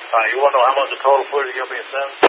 You want to know how much the total footage you're going to be sending?